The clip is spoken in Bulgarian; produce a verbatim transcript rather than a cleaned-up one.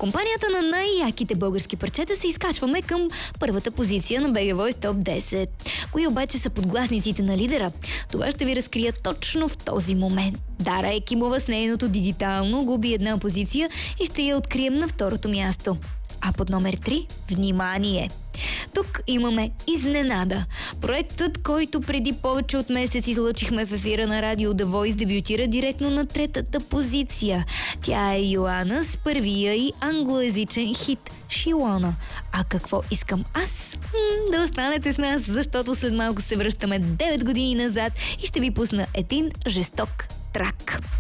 компанията на най-яките български парчета се изкачваме към първата позиция на би джи Voice Топ десет. Кои обаче са подгласниците на лидера? Това ще ви разкрия точно в този момент. Дара Екимова с нейното Дигитално губи една позиция и ще я открием на второто място. А под номер три, внимание! Тук имаме изненада. Проектът, който преди повече от месец излъчихме в ефира на радио The Voice, дебютира директно на третата позиция. Тя е Йоана с първия и англоязичен хит Шилана. А какво искам аз? М- да останете с нас, защото след малко се връщаме девет години назад и ще ви пусна един жесток трак.